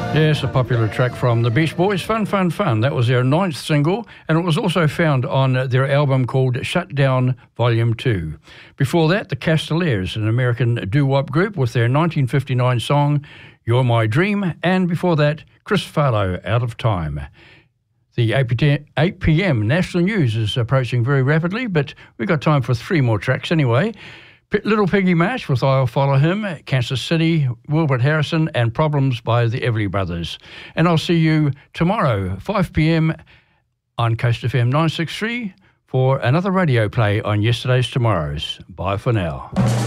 Yes, a popular track from the Beach Boys, Fun, Fun, Fun. That was their 9th single, and it was also found on their album called Shut Down Volume 2. Before that, the Castaliers, an American doo-wop group, with their 1959 song, You're My Dream, and before that, Chris Farlow, Out of Time. The 8 p.m. national news is approaching very rapidly, but we've got time for 3 more tracks anyway. Little Piggy March with I'll Follow Him, Kansas City, Wilbert Harrison, and Problems by the Everly Brothers. And I'll see you tomorrow, 5 p.m. on Coast FM 963 for another radio play on Yesterday's Tomorrows. Bye for now.